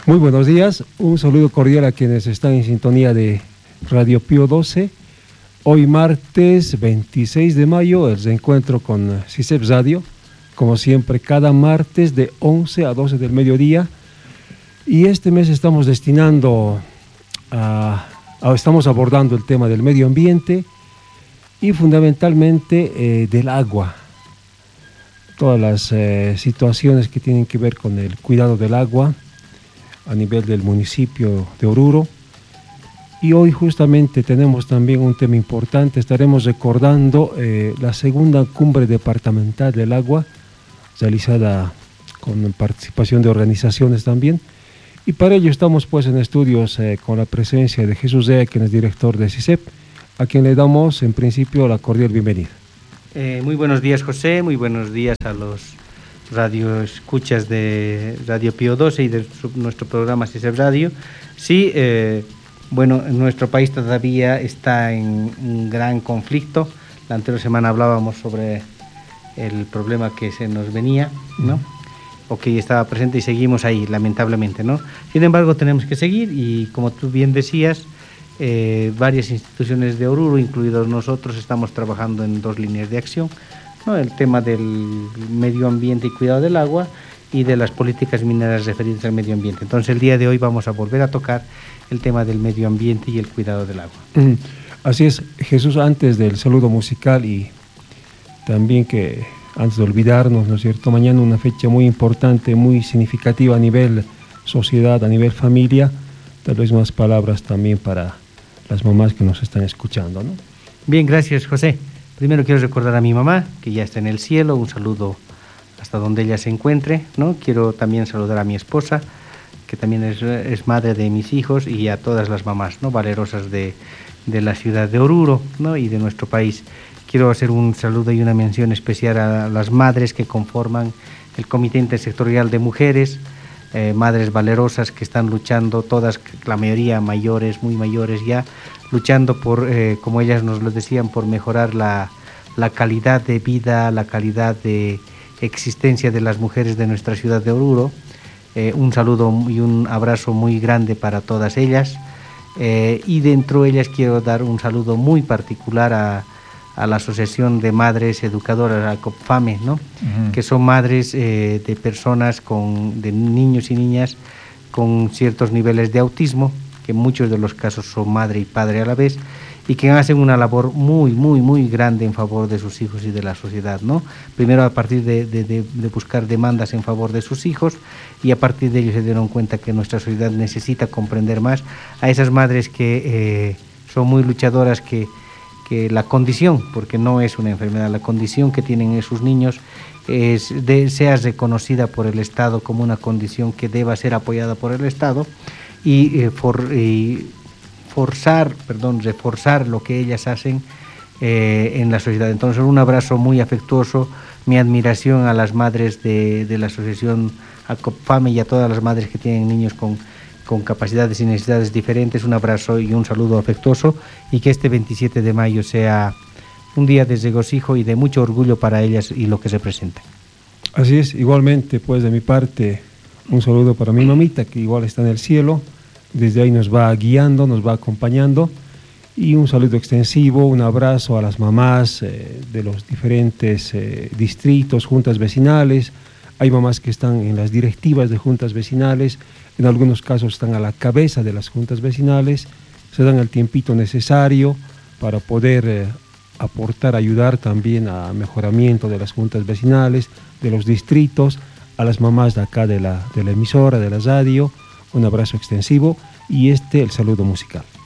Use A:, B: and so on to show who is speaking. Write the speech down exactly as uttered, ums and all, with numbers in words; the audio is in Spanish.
A: Muy buenos días, un saludo cordial a quienes están en sintonía de Radio Pío doce. Hoy martes veintiséis de mayo, el reencuentro con CISEP Radio, como siempre cada martes de once a doce del mediodía. Y este mes estamos destinando a, a estamos abordando el tema del medio ambiente y fundamentalmente eh, del agua. Todas las eh, situaciones que tienen que ver con el cuidado del agua a nivel del municipio de Oruro. Y hoy justamente tenemos también un tema importante. Estaremos recordando eh, la segunda cumbre departamental del agua, realizada con participación de organizaciones también. Y para ello estamos pues en estudios eh, con la presencia de Jesús Ea, quien es director de CISEP, a quien le damos en principio la cordial bienvenida.
B: Eh, muy buenos días, José, muy buenos días a los radioescuchas de Radio Pío doce y de su, nuestro programa CISEP Radio. Sí, eh, bueno, nuestro país todavía está en un gran conflicto. La anterior semana hablábamos sobre el problema que se nos venía, ¿no? O que estaba presente y seguimos ahí, lamentablemente, ¿no? Sin embargo, tenemos que seguir y, como tú bien decías, eh, varias instituciones de Oruro, incluidos nosotros, estamos trabajando en dos líneas de acción, ¿no? El tema del medio ambiente y cuidado del agua y de las políticas mineras referidas al medio ambiente. Entonces, el día de hoy vamos a volver a tocar el tema del medio ambiente y el cuidado del agua.
A: Mm, así es, Jesús, antes del saludo musical y también que, antes de olvidarnos, ¿no es cierto?, mañana una fecha muy importante, muy significativa a nivel sociedad, a nivel familia, tal vez más palabras también para las mamás que nos están escuchando, ¿no?
B: Bien, gracias, José. Primero quiero recordar a mi mamá, que ya está en el cielo, un saludo hasta donde ella se encuentre, ¿no? Quiero también saludar a mi esposa, que también es, es madre de mis hijos, y a todas las mamás, ¿no?, valerosas de, de la ciudad de Oruro, ¿no?, y de nuestro país. Quiero hacer un saludo y una mención especial a las madres que conforman el Comité Intersectorial de Mujeres, eh, madres valerosas que están luchando, todas, la mayoría mayores, muy mayores ya, luchando por, eh, como ellas nos lo decían, por mejorar la, la calidad de vida, la calidad de existencia de las mujeres de nuestra ciudad de Oruro. Eh, un saludo y un abrazo muy grande para todas ellas. Eh, y dentro de ellas quiero dar un saludo muy particular a, a la Asociación de Madres Educadoras, a COPFAME, ¿no? Uh-huh. Que son madres eh, de personas, con, de niños y niñas con ciertos niveles de autismo, que en muchos de los casos son madre y padre a la vez, y que hacen una labor muy, muy, muy grande en favor de sus hijos y de la sociedad, ¿no? Primero a partir de, de, de, de buscar demandas en favor de sus hijos, y a partir de ello se dieron cuenta que nuestra sociedad necesita comprender más a esas madres que eh, son muy luchadoras, que, que la condición, porque no es una enfermedad, la condición que tienen esos niños es de, sea reconocida por el Estado como una condición que deba ser apoyada por el Estado, y, eh, for, y forzar, perdón, reforzar lo que ellas hacen eh, en la sociedad. Entonces, un abrazo muy afectuoso, mi admiración a las madres de, de la asociación ACOPFAME y a todas las madres que tienen niños con, con capacidades y necesidades diferentes. Un abrazo y un saludo afectuoso, y que este veintisiete de mayo sea un día de regocijo y de mucho orgullo para ellas y lo que representan.
A: Así es, igualmente pues de mi parte un saludo para mi mamita, que igual está en el cielo, desde ahí nos va guiando, nos va acompañando, y un saludo extensivo, un abrazo a las mamás eh, de los diferentes eh, distritos, juntas vecinales. Hay mamás que están en las directivas de juntas vecinales, en algunos casos están a la cabeza de las juntas vecinales, se dan el tiempito necesario para poder eh, aportar, ayudar también a mejoramiento de las juntas vecinales, de los distritos, a las mamás de acá de la, de la emisora, de la radio, un abrazo extensivo, y este el saludo musical.